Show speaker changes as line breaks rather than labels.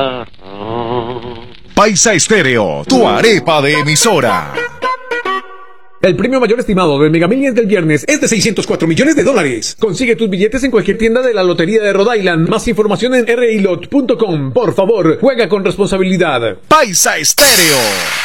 Paisa Estéreo, tu arepa de emisora.
El premio mayor estimado del Mega Millions del viernes es de $604 millones. Consigue tus billetes en cualquier tienda de la Lotería de Rhode Island. Más información en rilot.com. Por favor, juega con responsabilidad.
Paisa Estéreo.